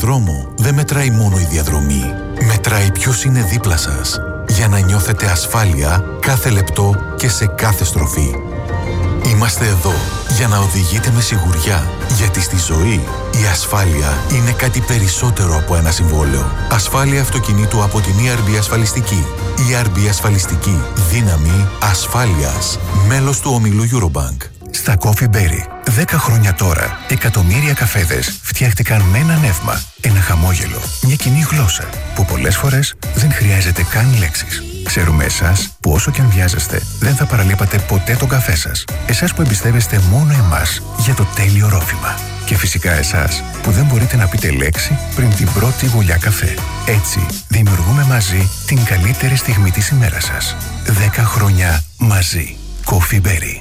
δρόμο δεν μετράει μόνο η διαδρομή. Μετράει ποιος είναι δίπλα σας, για να νιώθετε ασφάλεια κάθε λεπτό και σε κάθε στροφή. Είμαστε εδώ για να οδηγείτε με σιγουριά, γιατί στη ζωή η ασφάλεια είναι κάτι περισσότερο από ένα συμβόλαιο. Ασφάλεια αυτοκινήτου από την ERB Ασφαλιστική. ERB Ασφαλιστική. Δύναμη ασφάλειας. Μέλος του ομίλου Eurobank. Στα Coffee Berry, 10 χρόνια τώρα, εκατομμύρια καφέδες φτιάχτηκαν με ένα νεύμα, ένα χαμόγελο, μια κοινή γλώσσα, που πολλές φορές δεν χρειάζεται καν λέξεις. Ξέρουμε εσάς που όσο και αν βιάζεστε, δεν θα παραλείπατε ποτέ τον καφέ σας. Εσάς που εμπιστεύεστε μόνο εμάς για το τέλειο ρόφημα. Και φυσικά εσάς που δεν μπορείτε να πείτε λέξη πριν την πρώτη γουλιά καφέ. Έτσι, δημιουργούμε μαζί την καλύτερη στιγμή της ημέρας σας. 10 χρόνια μαζί. Coffee Berry.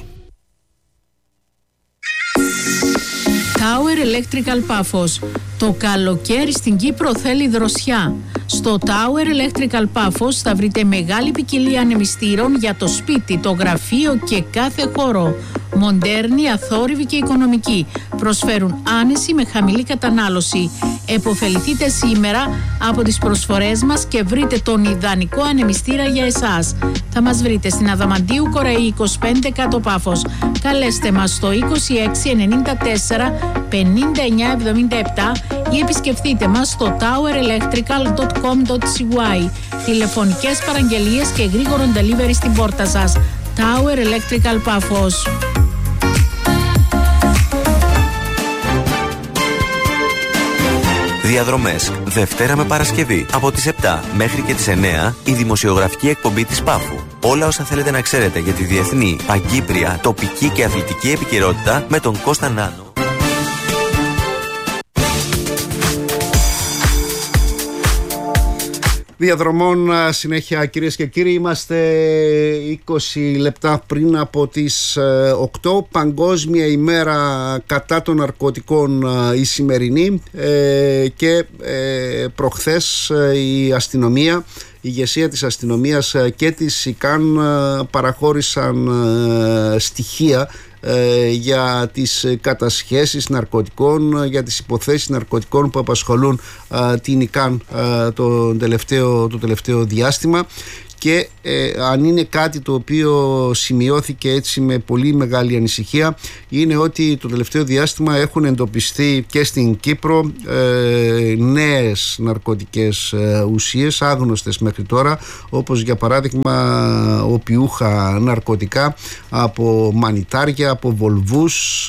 Tower Electrical Πάφος. Το καλοκαίρι στην Κύπρο θέλει δροσιά. Στο Tower Electrical Πάφος θα βρείτε μεγάλη ποικιλία ανεμιστήρων για το σπίτι, το γραφείο και κάθε χώρο. Μοντέρνοι, αθόρυβοι και οικονομικοί. Προσφέρουν άνεση με χαμηλή κατανάλωση. Εποφεληθείτε σήμερα από τις προσφορές μας και βρείτε τον ιδανικό ανεμιστήρα για εσάς. Θα μας βρείτε στην Αδαμαντίου Κοραή 25 κάτω Πάφος. Καλέστε μας στο 26 94 59 77 ή επισκεφτείτε μας στο towerelectrical.com.cy. Τηλεφωνικές παραγγελίες και γρήγορο delivery στην πόρτα σας. Tower Electrical Πάφος. Διαδρομές, Δευτέρα με Παρασκευή, από τις 7 μέχρι και τις 9, η δημοσιογραφική εκπομπή της Πάφου. Όλα όσα θέλετε να ξέρετε για τη διεθνή, παγκύπρια, τοπική και αθλητική επικαιρότητα με τον Κώστα Νάνο. Διαδρομών συνέχεια, κυρίες και κύριοι. Είμαστε 20 λεπτά πριν από τις 8. Παγκόσμια ημέρα κατά των ναρκωτικών η σημερινή, και προχθές η αστυνομία, η ηγεσία της αστυνομίας και της ΙΚΑΝ παραχώρησαν στοιχεία για τις κατασχέσεις ναρκωτικών, για τις υποθέσεις ναρκωτικών που απασχολούν την ΙΚΑΝ το τελευταίο διάστημα. Και αν είναι κάτι το οποίο σημειώθηκε έτσι με πολύ μεγάλη ανησυχία, είναι ότι το τελευταίο διάστημα έχουν εντοπιστεί και στην Κύπρο νέες ναρκωτικές ουσίες, άγνωστες μέχρι τώρα, όπως για παράδειγμα οπιούχα ναρκωτικά από μανιτάρια, από βολβούς,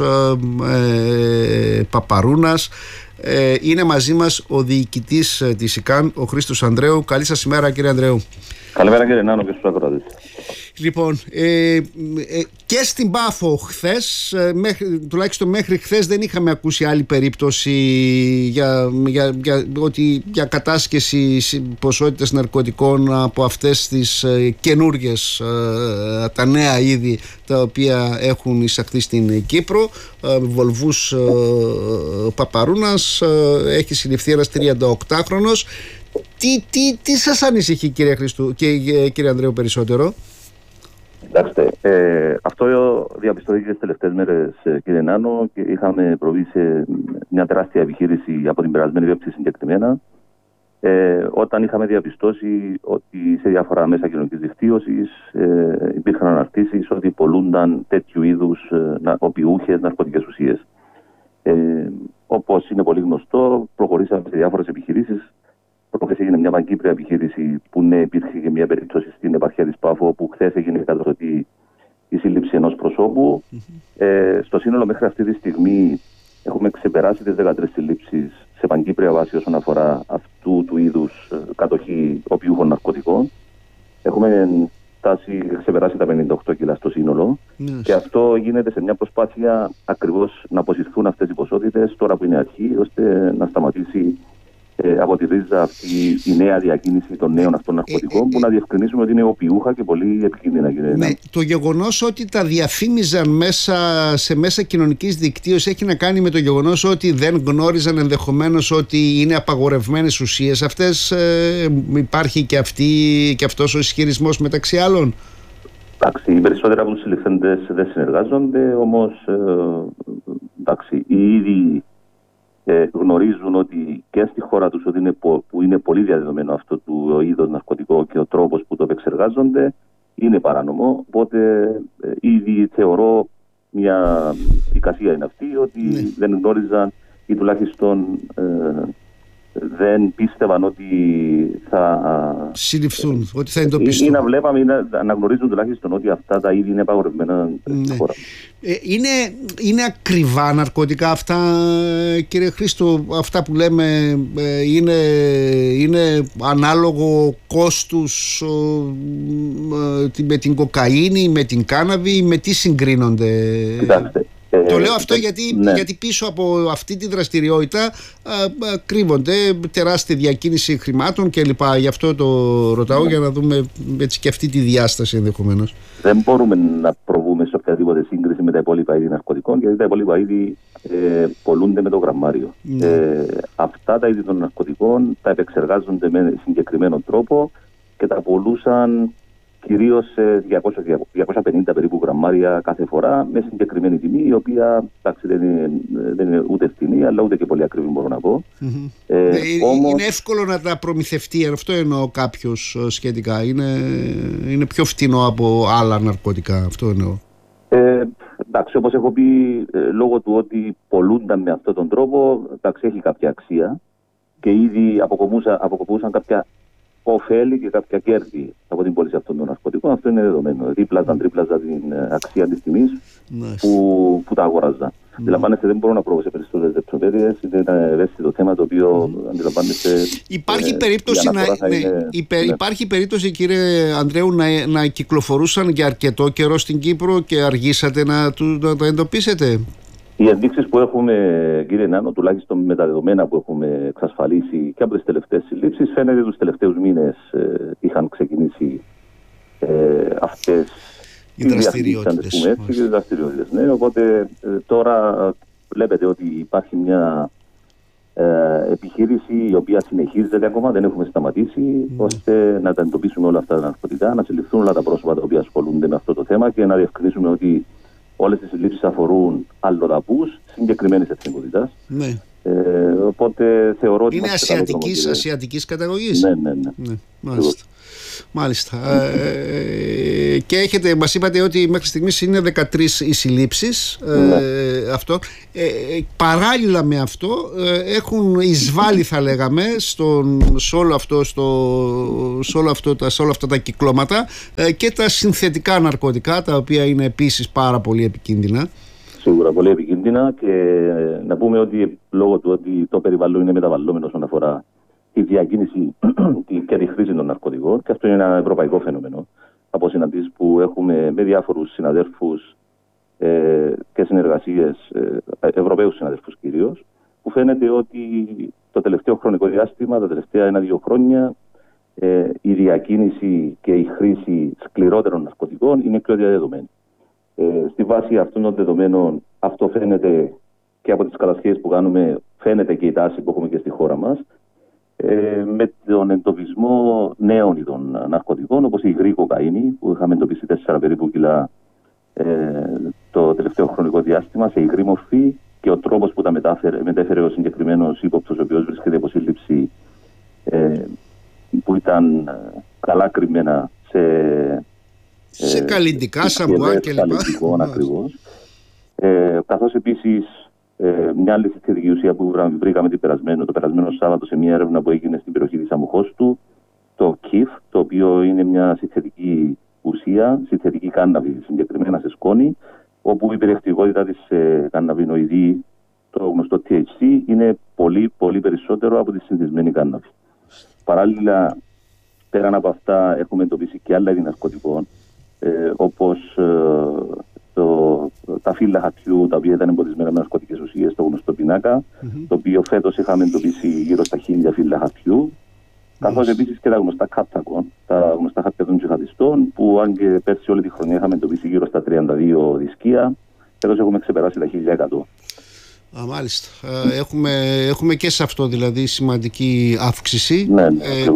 παπαρούνας. Είναι μαζί μας ο διοικητής της ΙΚΑΝ, ο Χρήστος Ανδρέου. Καλή σας ημέρα, κύριε Ανδρέου. Καλημέρα, κύριε Νάνο, και στους ακροατές. Λοιπόν, και στην Πάφο χθες, τουλάχιστον μέχρι χθες, δεν είχαμε ακούσει άλλη περίπτωση για κατάσχεση ποσότητες ναρκωτικών από αυτές τις καινούργιες, τα νέα είδη τα οποία έχουν εισαχθεί στην Κύπρο. Βολβούς παπαρούνας, έχει συλληφθεί ένας 38χρονος. Τι σας ανησυχεί, κύριε Ανδρέου, περισσότερο? Κοιτάξτε, αυτό διαπιστώθηκε τις τελευταίες μέρες, κύριε Νάνο, και είχαμε προβεί σε μια τεράστια επιχείρηση από την περασμένη διεύθυνση συγκεκριμένα, όταν είχαμε διαπιστώσει ότι σε διάφορα μέσα κοινωνικής δικτύωσης υπήρχαν αναρτήσεις ότι πολλούνταν τέτοιου είδους οπιούχες ναρκωτικές ουσίες. Όπως είναι πολύ γνωστό, προχωρήσαμε σε διάφορες επιχειρήσεις. Προχθές έγινε μια παγκύπρια επιχείρηση που υπήρχε και μια περίπτωση στην επαρχία της Πάφου, όπου χθες έγινε καταδοτή η σύλληψη ενός προσώπου. Στο σύνολο μέχρι αυτή τη στιγμή έχουμε ξεπεράσει τις 13 συλλήψεις σε παγκύπρια βάση όσον αφορά αυτού του είδους κατοχή οπιούχων ναρκωτικών. Έχουμε ξεπεράσει τα 58 κιλά στο σύνολο. Και αυτό γίνεται σε μια προσπάθεια ακριβώς να αποσυρθούν αυτές οι ποσότητες τώρα που είναι αρχή, ώστε να σταματήσει από τη ρίζα αυτή η νέα διακίνηση των νέων αυτών ναρκωτικών, που να διευκρινίσουμε ότι είναι οπιούχα και πολύ επικίνδυνα. Το γεγονός ότι τα διαφήμιζαν σε μέσα κοινωνικής δικτύωσης έχει να κάνει με το γεγονός ότι δεν γνώριζαν ενδεχομένως ότι είναι απαγορευμένες ουσίες αυτές. Υπάρχει και αυτός ο ισχυρισμός μεταξύ άλλων. Εντάξει, οι περισσότεροι από τους συλληφθέντες δεν συνεργάζονται, όμως οι ίδιοι γνωρίζουν ότι και στη χώρα τους ότι που είναι πολύ διαδεδομένο αυτό το είδος ναρκωτικό και ο τρόπος που το επεξεργάζονται είναι παράνομο. Οπότε ήδη θεωρώ μια εικασία είναι αυτή ότι δεν γνώριζαν ή τουλάχιστον δεν πίστευαν ότι θα συλληφθούν, ότι θα εντοπιστούν. Ή να βλέπαμε ή να γνωρίζουν τουλάχιστον ότι αυτά τα είδη είναι απαγορευμένα στη χώρα. Είναι ακριβά ναρκωτικά αυτά, κύριε Χρήστο? Αυτά που λέμε είναι ανάλογο κόστους με την κοκαίνη, με την κάναβη, με τι συγκρίνονται? Κοιτάξτε, το λέω αυτό γιατί πίσω από αυτή τη δραστηριότητα κρύβονται τεράστια διακίνηση χρημάτων κλπ. Γι' αυτό το ρωτάω, για να δούμε έτσι και αυτή τη διάσταση ενδεχομένως. Δεν μπορούμε να προβούμε σε οποιαδήποτε σύγκριση με τα υπόλοιπα είδη ναρκωτικών, γιατί τα υπόλοιπα είδη πολλούνται με το γραμμάριο. Αυτά τα είδη των ναρκωτικών τα επεξεργάζονται με συγκεκριμένο τρόπο και τα πουλούσαν κυρίως σε 250 περίπου γραμμάρια κάθε φορά, με συγκεκριμένη τιμή, η οποία δεν είναι ούτε φτηνή, αλλά ούτε και πολύ ακριβή, μπορώ να πω. Όμως, είναι εύκολο να τα προμηθευτεί, αυτό εννοώ, κάποιος σχετικά? Είναι πιο φτηνό από άλλα ναρκωτικά, αυτό εννοώ. Εντάξει, όπως έχω πει, λόγω του ότι πολλούνταν με αυτόν τον τρόπο, εντάξει, έχει κάποια αξία και ήδη αποκοπούσαν κάποια ωφέλη και κάποια κέρδη από την πώληση αυτών των ναρκωτικών. Αυτό είναι δεδομένο. Τρίπλαζαν την αξία της τιμής που τα αγοράζαν. Αντιλαμβάνεστε, δεν μπορώ να προβώ σε περισσότερες λεπτομέρειες. Είναι ένα ευαίσθητο θέμα το οποίο αντιλαμβάνεστε. Υπάρχει περίπτωση, κύριε Ανδρέου, να κυκλοφορούσαν για αρκετό καιρό στην Κύπρο και αργήσατε να τα εντοπίσετε? Οι ενδείξεις που έχουμε, κύριε Νάνο, τουλάχιστον με τα δεδομένα που έχουμε εξασφαλίσει και από τις τελευταίες συλλήψεις, φαίνεται ότι τους τελευταίους μήνες είχαν ξεκινήσει αυτές οι δραστηριότητες. Ναι, οπότε τώρα βλέπετε ότι υπάρχει μια επιχείρηση η οποία συνεχίζεται ακόμα, δεν έχουμε σταματήσει, ώστε να τα εντοπίσουμε όλα αυτά τα ναρκωτικά, να συλληφθούν όλα τα πρόσωπα τα οποία ασχολούνται με αυτό το θέμα και να διευκρινίσουμε ότι όλες τις συλλήψεις αφορούν αλλοδαπούς συγκεκριμένης εθνικότητας. Ναι. Οπότε θεωρώ ότι είναι ασιατικής καταγωγής. Ναι. Μάλιστα. Και μας είπατε ότι μέχρι στιγμής είναι 13 οι συλλήψεις. Αυτό. Παράλληλα με αυτό έχουν εισβάλει, θα λέγαμε, σε όλα αυτά τα κυκλώματα και τα συνθετικά ναρκωτικά, τα οποία είναι επίσης πάρα πολύ επικίνδυνα. Σίγουρα πολύ επικίνδυνα, και να πούμε ότι λόγω του ότι το περιβάλλον είναι μεταβαλλόμενο όσον αφορά τη διακίνηση και τη χρήση των ναρκωτικών, και αυτό είναι ένα ευρωπαϊκό φαινόμενο, από συναντήσεις που έχουμε με διάφορους συναδέλφους και συνεργασίες, Ευρωπαίους συναδέλφους κυρίως, που φαίνεται ότι το τελευταίο χρονικό διάστημα, τα τελευταία 1-2 χρόνια, η διακίνηση και η χρήση σκληρότερων ναρκωτικών είναι πιο διαδεδομένη. Στη βάση αυτών των δεδομένων, αυτό φαίνεται και από τις κατασχέσεις που κάνουμε, φαίνεται και η τάση που έχουμε και στη χώρα μας, με τον εντοπισμό νέων ειδών ναρκωτικών, όπως η υγρή κοκαίνη, που είχαμε εντοπίσει 4 περίπου κιλά το τελευταίο χρονικό διάστημα σε υγρή μορφή, και ο τρόπος που τα μετέφερε ο συγκεκριμένος ύποπτος, ο οποίος βρίσκεται υπό σύλληψη, που ήταν καλά κρυμμένα σε καλλυντικά, σαμπουά κλπ. Ακριβώς. Καθώς επίσης μια άλλη συνθετική ουσία που βρήκαμε το περασμένο Σάββατο σε μια έρευνα που έγινε στην περιοχή της Αμμοχώστου, το KIF, το οποίο είναι μια συνθετική ουσία, συνθετική κάναβη, συγκεκριμένα σε σκόνη, όπου η περιεκτικότητα της καναβινοειδή, το γνωστό THC, είναι πολύ, πολύ περισσότερο από τη συνηθισμένη κάναβη. Παράλληλα, πέραν από αυτά, έχουμε εντοπίσει και άλλα είδη ναρκωτικών, όπως τα φύλλα χαρτιού, τα οποία ήταν εμποδισμένα με ναρκωτικές ουσίες, το γνωστό πινάκα, το οποίο φέτος είχαμε εντοπίσει γύρω στα 1000 φύλλα χαρτιού, καθώς επίσης και τα γνωστά κάπτακον, τα γνωστά χαρτιά των τζιχαδιστών, που αν και πέρσι όλη τη χρονιά είχαμε εντοπίσει γύρω στα 32 δισκία, φέτος έχουμε ξεπεράσει τα 1100. Μάλιστα. Έχουμε και σε αυτό δηλαδή σημαντική αύξηση. Ναι,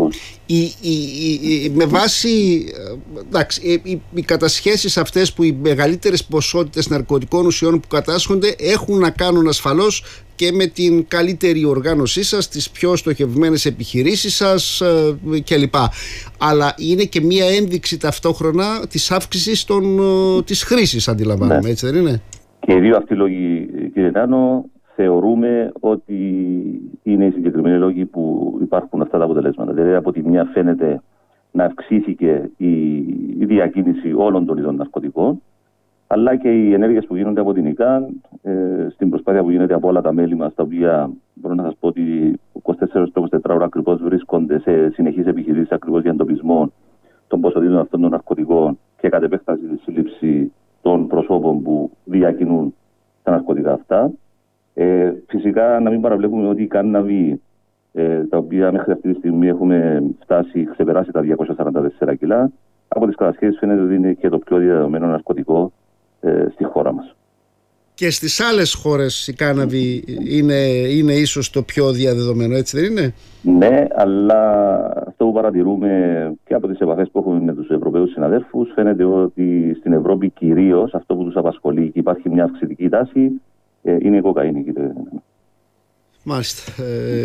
με βάση οι κατασχέσεις αυτές, που οι μεγαλύτερες ποσότητες ναρκωτικών ουσιών που κατάσχονται έχουν να κάνουν ασφαλώς και με την καλύτερη οργάνωσή σας, τις πιο στοχευμένες επιχειρήσεις σας κλπ. Αλλά είναι και μία ένδειξη ταυτόχρονα της αύξησης της χρήσης, αντιλαμβάνομαι, έτσι δεν είναι? Και οι δύο αυτοί λόγοι, κύριε Νάνο, θεωρούμε ότι είναι οι συγκεκριμένοι λόγοι που υπάρχουν αυτά τα αποτελέσματα. Δηλαδή, από τη μια φαίνεται να αυξήθηκε η διακίνηση όλων των είδων ναρκωτικών, αλλά και οι ενέργειες που γίνονται από την ΙΚΑΝ, στην προσπάθεια που γίνεται από όλα τα μέλη μας, τα οποία μπορώ να σας πω ότι 24 ώρα ακριβώς βρίσκονται σε συνεχείς επιχειρήσεις ακριβώς για εντοπισμό των ποσοτήτων αυτών των ναρκωτικών και κατ' επέκταση τη σύλληψη των προσώπων που διακινούν τα ναρκωτικά αυτά. Φυσικά, να μην παραβλέπουμε ότι η κάναβη, τα οποία μέχρι αυτή τη στιγμή έχουμε ξεπεράσει τα 244 κιλά, από τις κατασχέσεις φαίνεται ότι είναι και το πιο διαδεδομένο ναρκωτικό στη χώρα μας. Και στις άλλες χώρες η κάναβη είναι ίσως το πιο διαδεδομένο, έτσι δεν είναι? Ναι, αλλά αυτό που παρατηρούμε και από τις επαφές που έχουμε με τους Ευρωπαίους συναδέλφους, φαίνεται ότι στην Ευρώπη κυρίως αυτό που τους απασχολεί και υπάρχει μια αυξητική τάση είναι η κοκαίνη. Μάλιστα.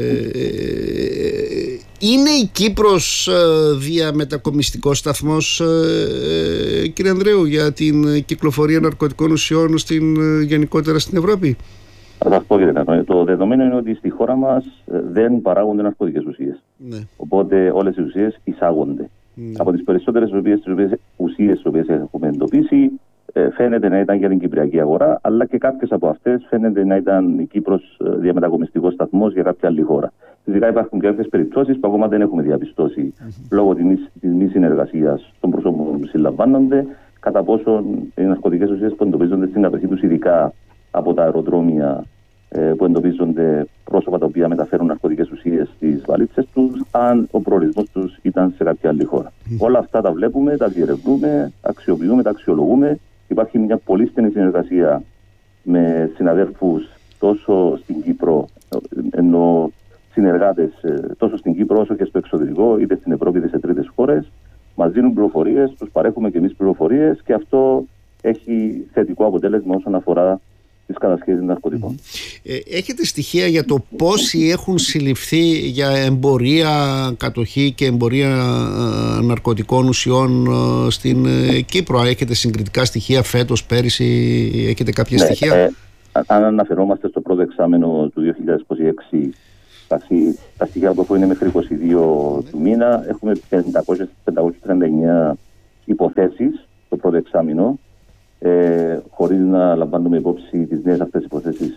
Είναι η Κύπρος διαμετακομιστικός σταθμός, κύριε Ανδρέου, για την κυκλοφορία ναρκωτικών ουσιών γενικότερα στην Ευρώπη? Θα σας πω, κύριε Νάνο, το δεδομένο είναι ότι στη χώρα μας δεν παράγονται ναρκωτικές ουσίες. Ναι. Οπότε όλες οι ουσίες εισάγονται. Ναι. Από τις περισσότερες ουσίες τις οποίες έχουμε εντοπίσει, φαίνεται να ήταν για την κυπριακή αγορά, αλλά και κάποιες από αυτές φαίνεται να ήταν η Κύπρος διαμετακομιστικός σταθμός για κάποια άλλη χώρα. Φυσικά υπάρχουν και κάποιες περιπτώσεις που ακόμα δεν έχουμε διαπιστώσει λόγω της μη συνεργασίας των προσώπων που συλλαμβάνονται, κατά πόσο οι ναρκωτικές ουσίες που εντοπίζονται στην κατοχή τους, ειδικά από τα αεροδρόμια που εντοπίζονται πρόσωπα τα οποία μεταφέρουν ναρκωτικές ουσίες στις βαλίτσες τους, αν ο προορισμός τους ήταν σε κάποια άλλη χώρα. Όλα αυτά τα βλέπουμε, τα διερευνούμε, αξιοποιούμε, τα αξιολογούμε. Υπάρχει μια πολύ στενή συνεργασία με συναδέλφους τόσο στην Κύπρο, ενώ συνεργάτες τόσο στην Κύπρο όσο και στο εξωτερικό, είτε στην Ευρώπη είτε σε τρίτες χώρες. Μας δίνουν πληροφορίες, τους παρέχουμε και εμείς πληροφορίες και αυτό έχει θετικό αποτέλεσμα όσον αφορά τις κατασχέσεις ναρκωτικών. Έχετε στοιχεία για το πόσοι έχουν συλληφθεί για εμπορία, κατοχή και εμπορία ναρκωτικών ουσιών στην Κύπρο? Έχετε συγκριτικά στοιχεία φέτος, πέρυσι? Έχετε κάποια στοιχεία? Αν αναφερόμαστε στο πρώτο εξάμενο του 2026, τα στοιχεία που είναι μέχρι 22 του μήνα, έχουμε 539 υποθέσεις το πρώτο εξάμηνο, χωρίς να λαμβάνουμε υπόψη τις νέες αυτές υποθέσεις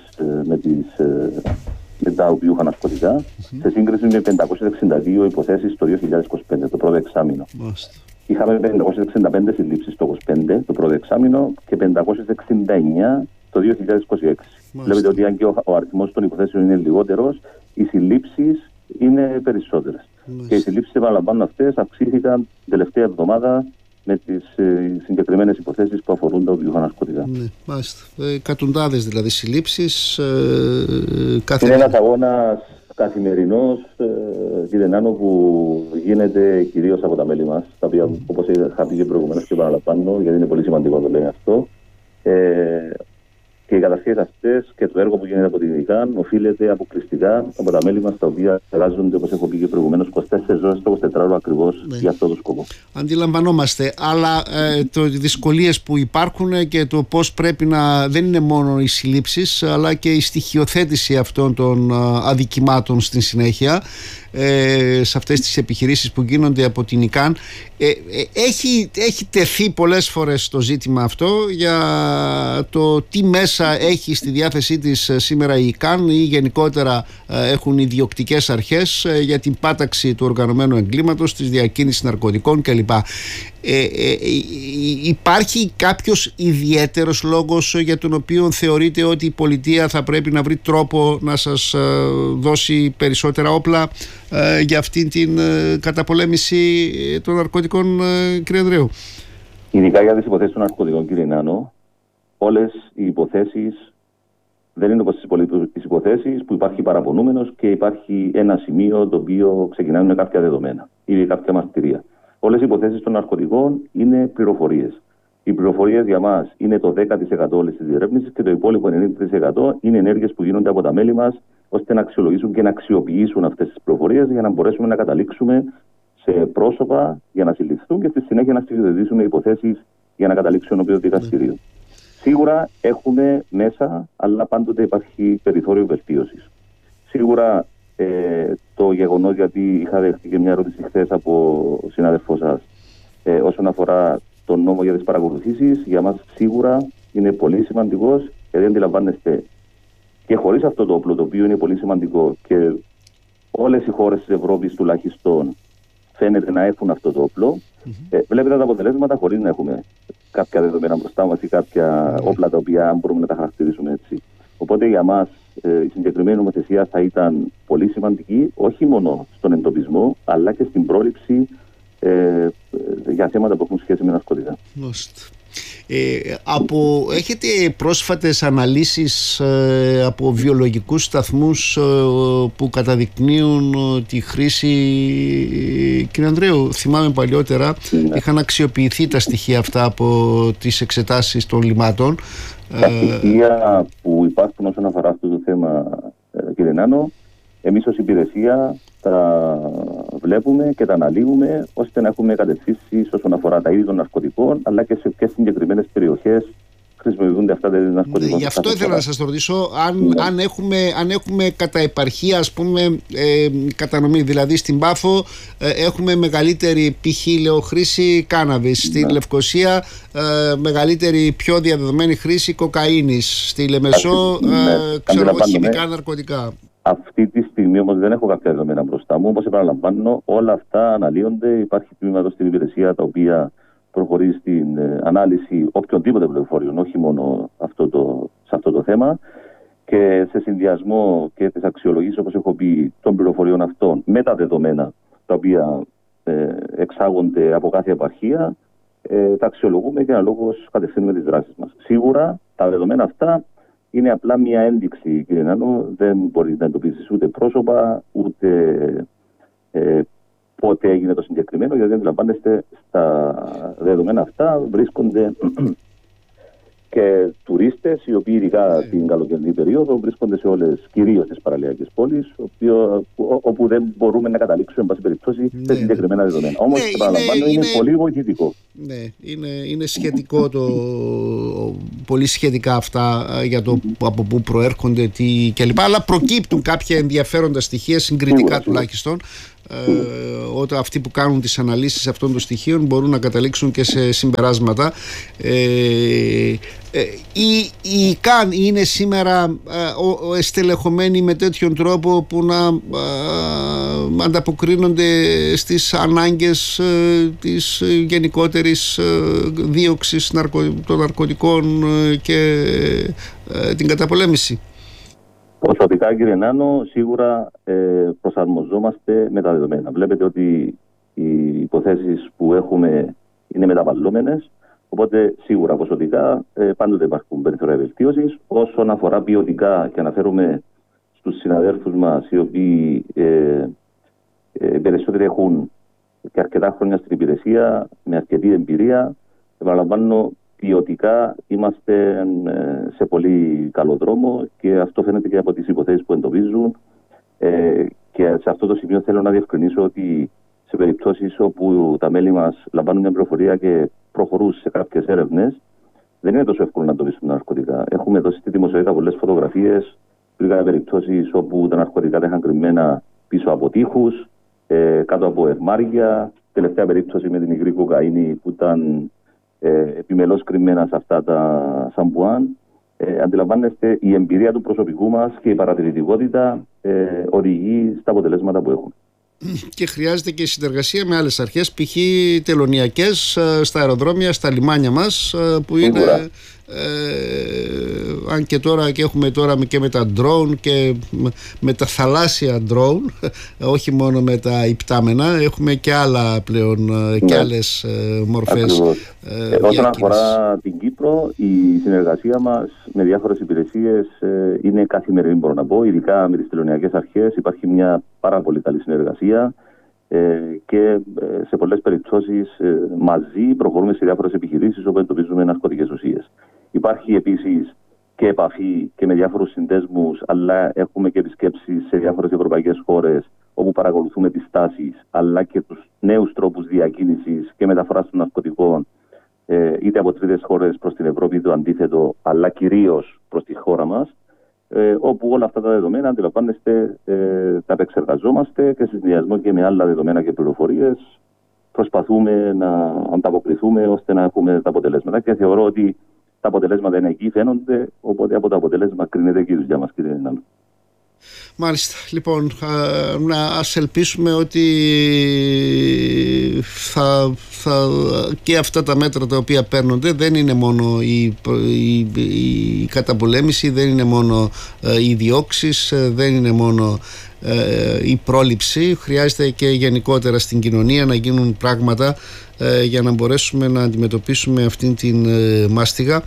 με τα οπιούχα ναρκωτικά, σε σύγκριση με 562 υποθέσεις το 2025, το πρώτο εξάμηνο. Είχαμε 565 συλλήψεις το 2025, το πρώτο εξάμηνο, και 569 το 2026. Βλέπετε ότι αν και ο αριθμός των υποθέσεων είναι λιγότερος, οι συλλήψεις είναι περισσότερες. Και οι συλλήψεις, επαναλαμβάνω, αυτές αυξήθηκαν την τελευταία εβδομάδα με τις συγκεκριμένες υποθέσεις που αφορούν τα οπιούχα ναρκωτικά. Ναι, μάλιστα. Εκατοντάδες δηλαδή συλλήψεις. Είναι ένας αγώνας καθημερινός, κύριε Νάνο, που γίνεται κυρίως από τα μέλη μας, τα οποία, όπως είχα πει και προηγουμένως και επαναλαμβάνω, γιατί είναι πολύ σημαντικό να το λέει αυτό, και οι κατασχέσεις αυτές και το έργο που γίνεται από την ΙΚΑΝ οφείλεται αποκλειστικά από τα μέλη μας, τα οποία εργάζονται, όπως έχω πει και προηγουμένως, 24 ώρες το 24ωρο ακριβώς για αυτό το σκοπό. Αντιλαμβανόμαστε, αλλά οι δυσκολίες που υπάρχουν και το πώς πρέπει να. Δεν είναι μόνο οι συλλήψεις, αλλά και η στοιχειοθέτηση αυτών των αδικημάτων στην συνέχεια, σε αυτές τις επιχειρήσεις που γίνονται από την ΙΚΑΝ. Έχει τεθεί πολλές φορές το ζήτημα αυτό για το τι μέσα έχει στη διάθεσή της σήμερα η ΙΚΑΝ ή γενικότερα έχουν οι διοκτικές αρχές για την πάταξη του οργανωμένου εγκλήματος, της διακίνησης ναρκωτικών κλπ. Υπάρχει κάποιος ιδιαίτερος λόγος για τον οποίο θεωρείτε ότι η πολιτεία θα πρέπει να βρει τρόπο να σας δώσει περισσότερα όπλα για αυτήν την καταπολέμηση των ναρκωτικών, κύριε Ανδρέου? Ειδικά για τις υποθέσεις των ναρκωτικών, κύριε Νάνο, όλες οι υποθέσεις Δεν είναι όπως στις υποθέσεις που υπάρχει παραπονούμενος και υπάρχει ένα σημείο το οποίο ξεκινάει με κάποια δεδομένα ή κάποια μαρτυρία. Όλες οι υποθέσεις των ναρκωτικών είναι πληροφορίες. Οι πληροφορίες για μας είναι το 10% όλης της διερεύνησης και το υπόλοιπο 90% είναι ενέργειες που γίνονται από τα μέλη μας ώστε να αξιολογήσουν και να αξιοποιήσουν αυτές τις πληροφορίες για να μπορέσουμε να καταλήξουμε σε πρόσωπα για να συλληφθούν και στη συνέχεια να στοιχειοθετήσουμε υποθέσεις για να καταλήξουν ενώπιον δικαστηρίου. Σίγουρα έχουμε μέσα, αλλά πάντοτε υπάρχει περιθώριο βελτίωσης. Σίγουρα το γεγονός, γιατί είχα δεχτεί και μια ερώτηση χθες από συνάδελφό σας όσον αφορά τον νόμο για τις παρακολουθήσεις, για μας σίγουρα είναι πολύ σημαντικός, γιατί αντιλαμβάνεστε και χωρίς αυτό το όπλο, το οποίο είναι πολύ σημαντικό και όλες οι χώρες της Ευρώπης τουλάχιστον φαίνεται να έχουν αυτό το όπλο. Βλέπετε τα αποτελέσματα χωρίς να έχουμε κάποια δεδομένα μπροστά μας ή κάποια όπλα τα οποία μπορούμε να τα χαρακτηρίσουμε έτσι. Οπότε για μας η συγκεκριμένη νομοθεσία θα ήταν πολύ σημαντική, όχι μόνο στον εντοπισμό, αλλά και στην πρόληψη για θέματα που έχουν σχέση με ναρκωτικά. Έχετε πρόσφατες αναλύσεις από βιολογικούς σταθμούς που καταδεικνύουν τη χρήση, κύριε Ανδρέου, θυμάμαι παλιότερα είχαν αξιοποιηθεί τα στοιχεία αυτά από τις εξετάσεις των λιμάτων. Τα στοιχεία που υπάρχουν όσον αφορά αυτό το θέμα, κύριε Νάνο, εμείς ως υπηρεσία τα βλέπουμε και τα αναλύουμε ώστε να έχουμε κατευθύνσεις όσον αφορά τα είδη των ναρκωτικών, αλλά και σε ποιες συγκεκριμένες περιοχές χρησιμοποιούνται αυτά τα είδη ναρκωτικών. Γι' αυτό ήθελα να σας το ρωτήσω αν έχουμε κατά επαρχία, ας πούμε, κατανομή. Δηλαδή στην Πάφο έχουμε μεγαλύτερη χρήση κάναβης, στη Λευκοσία μεγαλύτερη, πιο διαδεδομένη χρήση κοκαίνης, στη Λεμεσό χημικά ναρκωτικά. Αυτή τη στιγμή όμως δεν έχω κάποια δεδομένα μπροστά μου. Όπως επαναλαμβάνω, όλα αυτά αναλύονται. Υπάρχει τμήμα στην υπηρεσία τα οποία προχωρεί στην ανάλυση οποιονδήποτε πληροφοριών, όχι μόνο σε αυτό το θέμα. Και σε συνδυασμό και τις αξιολογήσεις, όπως έχω πει, των πληροφοριών αυτών με τα δεδομένα τα οποία εξάγονται από κάθε επαρχία, τα αξιολογούμε και αναλόγως κατευθύνουμε τις δράσεις μας. Σίγουρα τα δεδομένα αυτά είναι απλά μια ένδειξη, κύριε Νάνο. Δεν μπορεί να εντοπίσεις ούτε πρόσωπα, ούτε πότε έγινε το συγκεκριμένο, γιατί αντιλαμβάνεστε, στα δεδομένα αυτά βρίσκονται και τουρίστες, οι οποίοι ειδικά την καλοκαιρινή περίοδο βρίσκονται σε όλες, κυρίως τις παραλιακές πόλεις, όπου δεν μπορούμε να καταλήξουμε, εν πάση περιπτώσει, σε συγκεκριμένα δεδομένα. Όμως, παραλαμβάνω, είναι πολύ βοηθητικό. Ναι, είναι σχετικό πολύ σχετικά αυτά για το από πού προέρχονται, τι κλπ. Αλλά προκύπτουν κάποια ενδιαφέροντα στοιχεία, συγκριτικά τουλάχιστον. Όταν αυτοί που κάνουν τις αναλύσεις αυτών των στοιχείων μπορούν να καταλήξουν και σε συμπεράσματα. Οι ΚΑΝ είναι σήμερα εστελεχωμένοι με τέτοιον τρόπο που να ανταποκρίνονται στις ανάγκες της γενικότερης δίωξης των ναρκωτικών και την καταπολέμηση. Προσωπικά, κύριε Νάνο, σίγουρα προσαρμοζόμαστε με τα δεδομένα. Βλέπετε ότι οι υποθέσεις που έχουμε είναι μεταβαλλόμενες, οπότε σίγουρα ποσοτικά πάντοτε υπάρχουν περιθώρια βελτίωσης. Όσον αφορά ποιοτικά, και αναφέρουμε στους συναδέλφους μας, οι οποίοι περισσότεροι έχουν και αρκετά χρόνια στην υπηρεσία, με αρκετή εμπειρία, επαναλαμβάνω, ποιοτικά είμαστε σε πολύ καλό δρόμο και αυτό φαίνεται και από τις υποθέσεις που εντοπίζουν. Και σε αυτό το σημείο θέλω να διευκρινίσω ότι σε περιπτώσεις όπου τα μέλη μας λαμβάνουν μια πληροφορία και προχωρούν σε κάποιες έρευνες, δεν είναι τόσο εύκολο να εντοπίσουν τα ναρκωτικά. Έχουμε δώσει στη δημοσιότητα πολλές φωτογραφίες, λίγα περιπτώσεις όπου τα ναρκωτικά είχαν κρυμμένα πίσω από τοίχους, κάτω από ερμάρια. Τελευταία περίπτωση με την υγρή κοκαίνη που ήταν επιμελώς κρυμμένα σε αυτά τα σαμπουάν. Αντιλαμβάνεστε, η εμπειρία του προσωπικού μας και η παρατηρητικότητα οδηγεί στα αποτελέσματα που έχουμε. Και χρειάζεται και συνεργασία με άλλες αρχές, π.χ. τελωνειακές, στα αεροδρόμια, στα λιμάνια μας, που είναι αν και τώρα και έχουμε τώρα και με τα drone και με τα θαλάσσια drone, όχι μόνο με τα υπτάμενα, έχουμε και άλλα πλέον και άλλες μορφές. Όσον αφορά την Κύπρο, περισσότερο. Η συνεργασία μας με διάφορες υπηρεσίες είναι καθημερινή, μπορώ να πω. Ειδικά με τις τελωνειακές αρχές υπάρχει μια πάρα πολύ καλή συνεργασία και σε πολλές περιπτώσεις μαζί προχωρούμε σε διάφορες επιχειρήσεις όπου εντοπίζουμε ναρκωτικές ουσίες. Υπάρχει επίσης και επαφή και με διάφορους συνδέσμους, αλλά έχουμε και επισκέψεις σε διάφορες ευρωπαϊκές χώρες όπου παρακολουθούμε τις τάσεις αλλά και τους νέους τρόπους διακίνησης και μεταφοράς των ναρκωτικών είτε από τρίτες χώρες προς την Ευρώπη είτε το αντίθετο, αλλά κυρίως προς τη χώρα μας, όπου όλα αυτά τα δεδομένα, αντιλαμβάνεστε, τα επεξεργαζόμαστε και σε συνδυασμό και με άλλα δεδομένα και πληροφορίες προσπαθούμε να ανταποκριθούμε ώστε να έχουμε τα αποτελέσματα. Και θεωρώ ότι τα αποτελέσματα είναι εκεί, φαίνονται, οπότε από το αποτελέσμα κρίνεται και η δουλειά μας, κύριε Νάνο. Μάλιστα. Λοιπόν, ας ελπίσουμε ότι και αυτά τα μέτρα τα οποία παίρνονται δεν είναι μόνο η καταπολέμηση, δεν είναι μόνο οι διώξεις, δεν είναι μόνο η πρόληψη. Χρειάζεται και γενικότερα στην κοινωνία να γίνουν πράγματα για να μπορέσουμε να αντιμετωπίσουμε αυτήν την μάστιγα,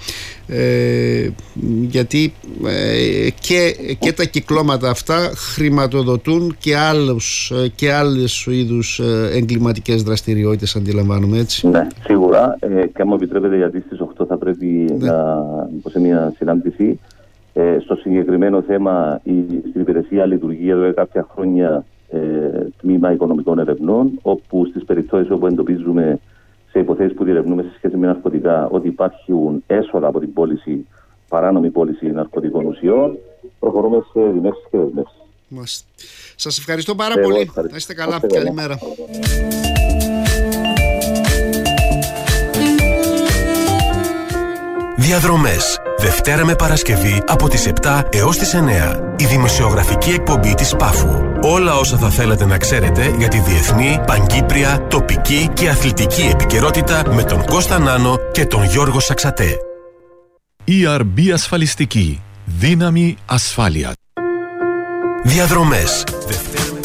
γιατί και τα κυκλώματα αυτά χρηματοδοτούν και άλλες είδους εγκληματικές δραστηριότητες, αντιλαμβάνομαι, έτσι. Ναι, σίγουρα, και αν μου επιτρέπετε, γιατί στις 8 θα πρέπει να πω σε μια συνάντηση. Στο συγκεκριμένο θέμα, στην υπηρεσία λειτουργεί εδώ και κάποια χρόνια τμήμα οικονομικών ερευνών, όπου στις περιπτώσεις όπου εντοπίζουμε σε υποθέσεις που διερευνούμε σε σχέση με ναρκωτικά ότι υπάρχουν έσοδα από την πώληση, παράνομη πώληση ναρκωτικών ουσιών, προχωρούμε σε δημεύσεις και δεσμεύσεις. Σας ευχαριστώ πάρα πολύ. Να είστε καλά. Καλημέρα. Διαδρομές. Δευτέρα με Παρασκευή από τις 7 έως τις 9. Η δημοσιογραφική εκπομπή της Πάφου. Όλα όσα θα θέλετε να ξέρετε για τη διεθνή, παγκύπρια, τοπική και αθλητική επικαιρότητα με τον Κώστα Νάνο και τον Γιώργο Σαξατέ. ERB Ασφαλιστική. Δύναμη ασφάλεια. Διαδρομές.